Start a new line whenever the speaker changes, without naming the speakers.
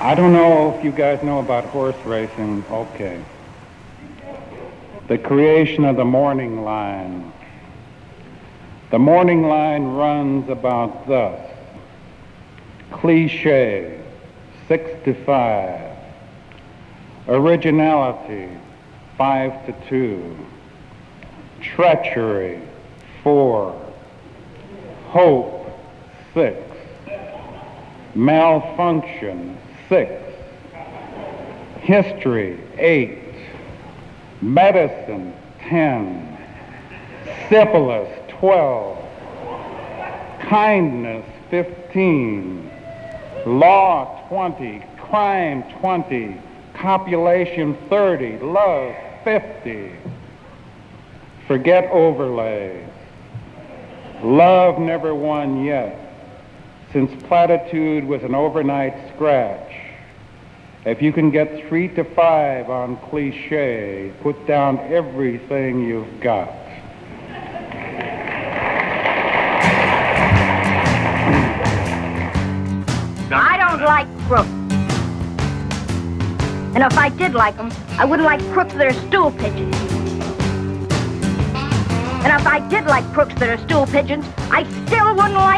I don't know if you guys know about horse racing. Okay. The creation of the morning line. The morning line runs about thus. Cliche, 6 to 5. Originality, 5 to 2. Treachery, 4. Hope, 6. Malfunction, 6. History, 8. Medicine, 10. Syphilis, 12. Kindness, 15. Law, 20. Crime, 20. Copulation, 30. Love, 50. Forget overlays. Love never won yet, since platitude was an overnight scratch. If you can get 3 to 5 on cliche, put down everything you've got.
I don't like crooks. And if I did like them, I wouldn't like crooks that are stool pigeons. And if I did like crooks that are stool pigeons, I still wouldn't like